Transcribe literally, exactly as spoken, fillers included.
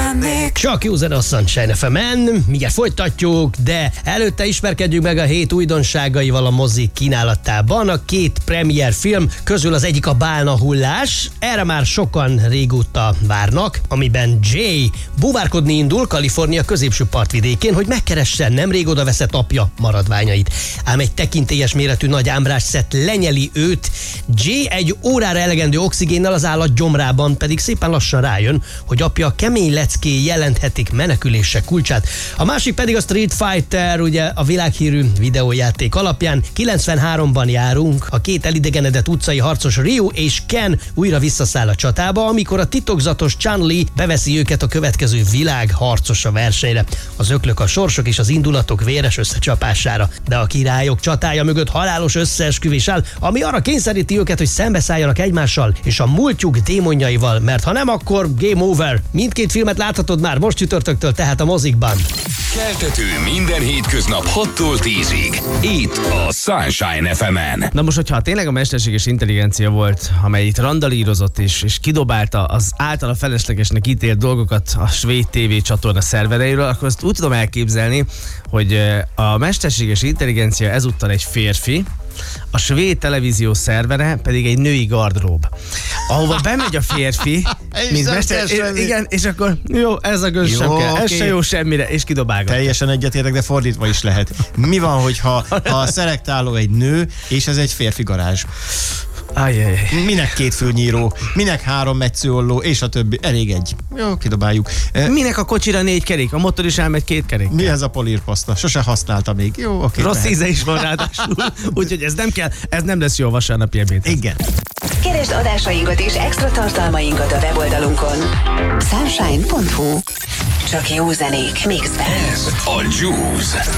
lennék. Csak jó zene a Sunshine ef emen, mindjárt folytatjuk, de előtte ismerkedjünk meg a hét újdonságaival a mozik kínálatában. A két premier film közül az egyik a Bálna hullás, erre már sokan régóta várnak, amiben Jay búvárkodni indul Kalifornia középső partvidékén, hogy megkeresse nemrég odaveszett apja maradványait. Ám egy tekintélyes méretű nagy ámbrás szett lenyeli őt, Jay egy órára elegendő oxigénnel az állat gyomrában pedig szépen lassan rájön, hogy apja kemény leckéi jelenthetik menekülése kulcsát. A másik pedig a Street Fighter, ugye a világhírű videójáték alapján. kilencvenháromban járunk, a két elidegenedett utcai harcos Ryu és Ken újra visszaszáll a csatába, amikor a titokzatos Chun-Li beveszi őket a következő világ harcosa versenyre. Az öklök, a sorsok és az indulatok véres összecsapására. De a királyok csatája mögött halálos összeesküvés áll, ami arra kényszeríti őket, hogy szembeszálljanak egymással és a múltjuk démonjaival, mert ha nem, akkor game over. Mindkét filmet láthatod már most csütörtöktől, tehát a mozikban. Keltető minden hétköznap hattól tízig. Itt a Sunshine ef emen. Na most, hogyha tényleg a mesterséges intelligencia volt, amely itt randalírozott és, és kidobálta az általa feleslegesnek ítélt dolgokat a svéd tévé csatorna szervereiről, akkor azt úgy tudom elképzelni, hogy a mesterséges intelligencia ezúttal egy férfi, a svéd televízió szervere pedig egy női gardrób, ahova bemegy a férfi, mint mester, és, igen, és akkor jó, ez a göz sem kell, okay. Ez se jó semmire, és kidobálgat. Teljesen egyetértek, de fordítva is lehet. Mi van, hogyha ha a szelektáló egy nő, és ez egy férfi garázs? Ajjaj. Minek két fülnyíró, minek három metszőolló, és a többi. Elég egy. Jó, kidobáljuk. Minek a kocsira négy kerék? A motor is elmegy két kerék. Mi ez a polírpaszta? Sose használta még. Jó, oké. Rossz íze is van ráadásul. Úgyhogy ez nem kell, ez nem lesz jó vasárnapi ebéd. Igen. Keresd adásainkat és extra tartalmainkat a weboldalunkon. sunshine pont hu. Csak jó zenék mixben. Ez a Juice.